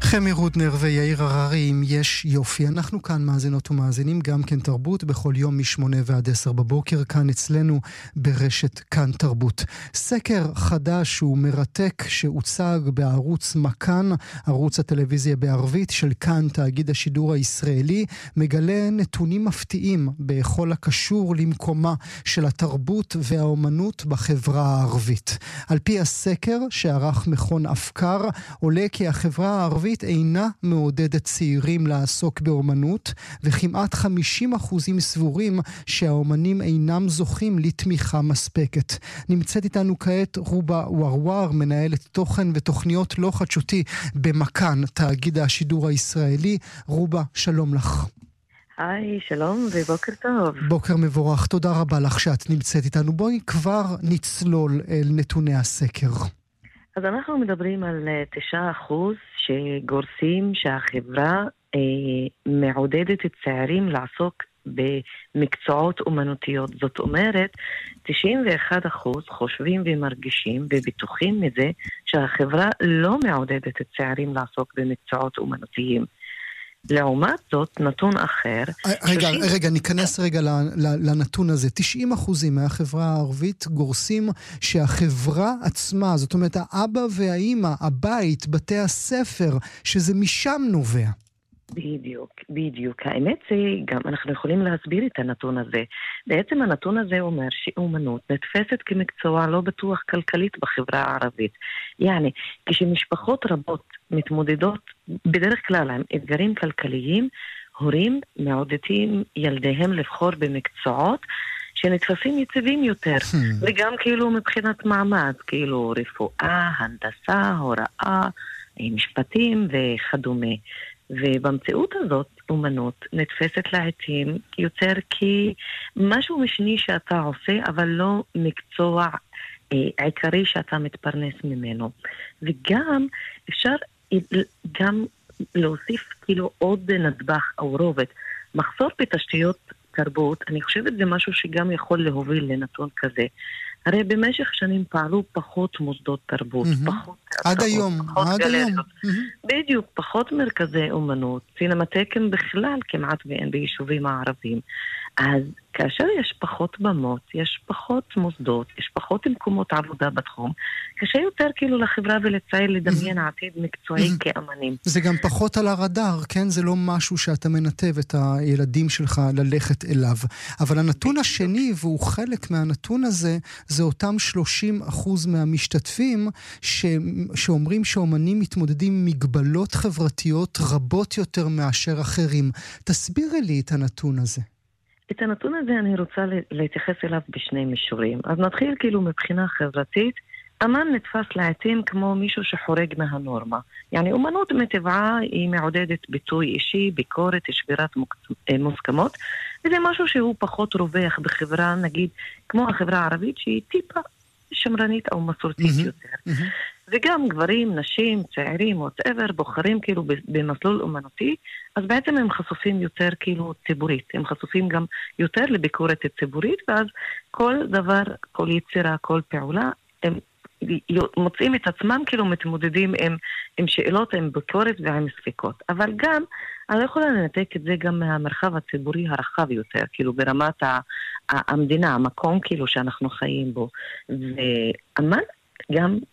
חמי רודנר ויאיר הררי, אם יש יופי. אנחנו כאן מאזינות ומאזינים גם כן תרבות בכל יום מ-8 ועד 10 בבוקר, כאן אצלנו ברשת כאן תרבות. סקר חדש ומרתק שהוצג בערוץ מכאן, ערוץ הטלוויזיה בערבית של כאן, תאגיד השידור הישראלי, מגלה נתונים מפתיעים בכל הקשור למקומה של התרבות והאומנות בחברה הערבית. על פי הסקר שערך מכון אפקר, עולה כי החברה הערבית אינה מעודדת צעירים לעסוק באומנות, וכמעט 50% סבורים שהאומנים אינם זוכים לתמיכה מספקת. נמצאת איתנו כעת רובה ורוואר, מנהלת תוכן ותוכניות לא חדשותי במכאן, תאגיד השידור הישראלי. רובה, שלום לך. היי, שלום ובוקר טוב. בוקר מבורך, תודה רבה לך שאת נמצאת איתנו. בואי כבר נצלול אל נתוני הסקר. אז אנחנו מדברים על 9% שגורסים שהחברה מעודדת את צעירים לעסוק במקצועות אומנותיות. זאת אומרת, 91% חושבים ומרגישים ובטוחים מזה שהחברה לא מעודדת את צעירים לעסוק במקצועות אומנותיים. לעומת זאת, נתון אחר... רגע, ניכנס רגע לנתון הזה. 90% מהחברה הערבית גורסים שהחברה עצמה, זאת אומרת, האבא והאמא, הבית, בתי הספר, שזה משם נובע. בדיוק. האמת זה גם אנחנו יכולים להסביר את הנתון הזה. בעצם הנתון הזה אומר שאומנות נתפסת כמקצוע לא בטוח כלכלית בחברה הערבית. יעני, כשמשפחות רבות מתמודדות בדרך כלל עם אתגרים כלכליים, הורים מעודדים ילדיהם לבחור במקצועות שנתפסים יציבים יותר, וגם כאילו מבחינת מעמד, כאילו רפואה, הנדסה, הוראה, משפטים וכדומה. ובמציאות הזאת, אומנות נתפסת לעתים יותר כמשהו משני שאתה עושה, אבל לא מקצוע עיקרי שאתה מתפרנס ממנו. וגם אפשר גם להוסיף כאילו עוד נדבך או רובד. מחסור בתשתיות תרבות, אני חושבת זה משהו שגם יכול להוביל לנתון כזה. הרי במשך שנים פעלו פחות מוסדות תרבות, פחות עד היום, בדיוק, פחות מרכזי אומנות, סינמטקים בכלל כמעט ואין ביישובים הערבים. אז כאשר יש פחות במות, יש פחות מוסדות, יש פחות מקומות עבודה בתחום, קשה יותר כאילו לחברה ולצעיר לדמיין עתיד מקצועי כאמנים. זה גם פחות על הרדאר, כן? זה לא משהו שאתה מנתב את הילדים שלך ללכת אליו. אבל הנתון השני, והוא חלק מהנתון הזה, זה אותם 30% מהמשתתפים שאומרים שאומנים מתמודדים עם מגבלות חברתיות רבות יותר מאשר אחרים. תסבירי לי את הנתון הזה. את הנתון הזה אני רוצה להתייחס אליו בשני מישורים. אז נתחיל כאילו מבחינה חברתית. אמן נתפס לעתים כמו מישהו שחורג מהנורמה. יעני, אומנות מטבעה היא מעודדת ביטוי אישי, ביקורת, שבירת מוסכמות, וזה משהו שהוא פחות רווח בחברה, נגיד, כמו החברה הערבית, שהיא טיפה שמרנית או מסורתית יותר. וגם גברים, נשים, צעירים, whatever, בוחרים כאילו במסלול אומנותי, אז בעצם הם חשופים יותר כאילו ציבורית, הם חשופים גם יותר לביקורת ציבורית, ואז כל דבר, כל יצירה, כל פעולה, הם מוצאים את עצמם כאילו מתמודדים עם שאלות, עם ביקורת ועם ספקות. אבל גם, אני לא יכולה לנתק את זה גם מהמרחב הציבורי הרחב יותר, כאילו ברמת המדינה, המקום כאילו שאנחנו חיים בו. ואמן גם